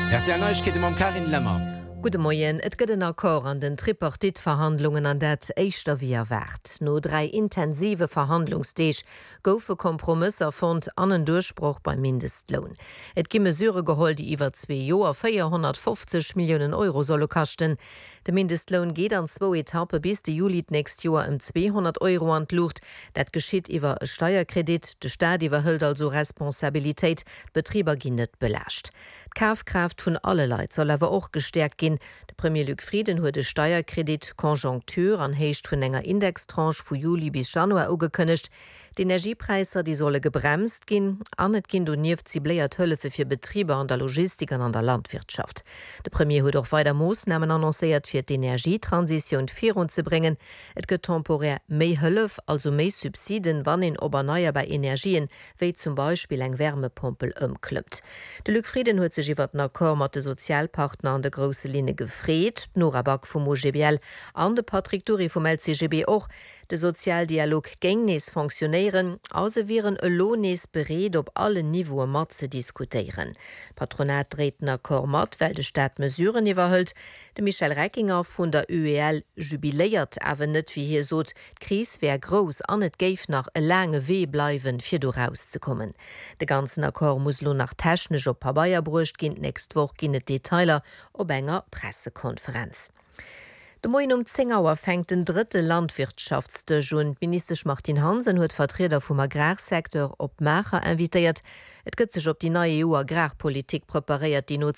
RTL Neuigkeiten am Karin Lämmer. Gute Moien, et gëtt den Akkor an den Tripartitverhandlungen an dat éischter wie wert. No 3 intensive Verhandlungsdeeg goufe Kompromisser fand annen Durchspruch beim Mindestlohn. Et gi Mesure geholl, die iwwer 2 Joer 450 Millionen Euro solle kachten. De Mindestlohn geht an 2 Etappe bis de Juli näst Joer 200 Euro an Lucht. Dat geschiet iwwer e Steuerkredit, de Staat iwwerhëlt also Responsabiltäit, Betrieber gin net belächt. Kaufkraft vun alle Leiit soll awer och gestärkt gin. De Premier Luc Frieden huet de Steuerkredit Konjunktur an heicht vun enger Indextranche vu Juli bis Januar ugekënnecht. Die Energiepreiser die solle gebremst gin, anet gin du nieft zibléiert Hëllefe fir Betrieber an der Logistik an der Landwirtschaft. De Premier huet auch weiter Moosnamen annoncéiert fir d'Energietransition virun ze bringen. Et gët temporär méi Hëllef, also méi Subsiden, wann in Oberneier bei Energien, wéi zum Beispiel eng Wärmepumpel ëmklëppt. De Luc Frieden huet sech iwwer den Akkor mat de Sozialpartner an de grosse Line gefréet, Nora Back vum OGBL an de Patrick Duri vum LCGB och. De Sozialdialog gängnis funktionieren, also wären e Lohnes bereet op alle Niveen mat ze diskutieren. Patronat drehten Akkor mat, weil de Staat Mesuren iwwerhëlt. De Michel Reckinger vun der UEL jubiléiert awer net wie hier sot, Kris wär gross an net géif nach e lange Weh bleiwen fir do rauszukommen. De ganzen Akkor muss lo nach technisch op Pabaier brucht ginnt nächst woch ginnet Detailer op enger Pressekonferenz. De Moin 10 Auer fängt den 3. Landwirtschaftsdeg und Minister Martin Hansen huet Vertreter vum Agrarsektor op Macher invitéiert. Et gëtt sech op die neue EU-Agrarpolitik prepariert, die no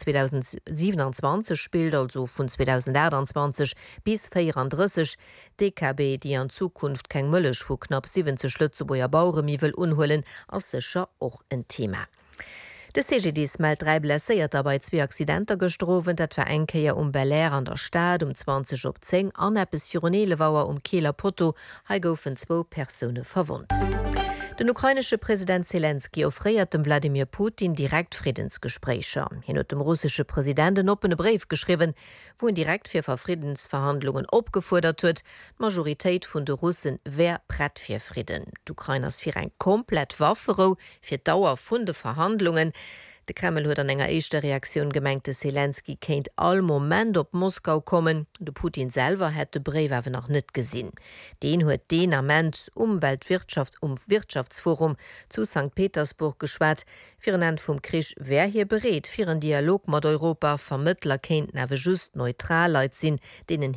2027 spielt, also vun 2028 bis 34. DKB, die an Zukunft keng Mëllech vu knapp 70 Lützeburger Bauermiwel unhullen, as secher och ein Thema. De CGDs meldt 3 blessiert dabei 2 Accidenter gestrowen, dat war enkeier Bel Air an der Stadt 20:10 an bis Fironelewauer Kieler Potto ha goufen 2 Personen verwundt. Den ukrainische Präsident Zelensky offriert dem Wladimir Putin direkt Friedensgespräche. Hin hat dem russische Präsidenten opene Brief geschrieben, wo ihn direkt für Friedensverhandlungen opgefordert wird. Majorität von den Russen wär brett für Frieden. Die Ukraine ist für ein komplett Waffenruhe für Dauer von den Verhandlungen. De Kreml huet an enger eischter Reaktion gemengte Zelensky kennt all Moment op Moskau kommen. De Putin selber het de Brief awer noch net gesinn. Den huet den Amment Wirtschaftsforum zu St. Petersburg geschwat. Fir en End vum Krich wär hier bereet, fir en Dialog mat Europa Vermittler kennt nawe just neutral Leiit sinn, denen